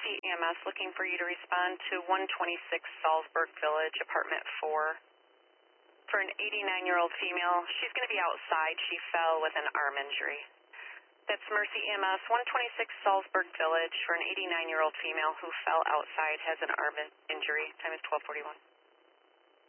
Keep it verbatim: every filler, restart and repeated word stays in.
Mercy E M S looking for you to respond to one twenty-six Salzburg Village, apartment four. For an eighty-nine-year-old female, she's going to be outside. She fell with an arm injury. That's Mercy E M S, one twenty-six Salzburg Village, for an eighty-nine-year-old female who fell outside, has an arm injury. Time is twelve forty-one.